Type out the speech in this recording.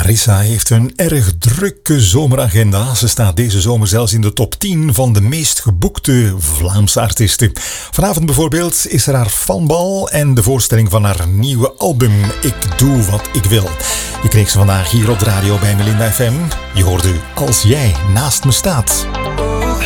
Marissa heeft een erg drukke zomeragenda. Ze staat deze zomer zelfs in de top 10 van de meest geboekte Vlaamse artiesten. Vanavond bijvoorbeeld is er haar fanbal en de voorstelling van haar nieuwe album Ik Doe Wat Ik Wil. Je kreeg ze vandaag hier op de radio bij Melinda FM. Je hoorde Als Jij Naast Me Staat.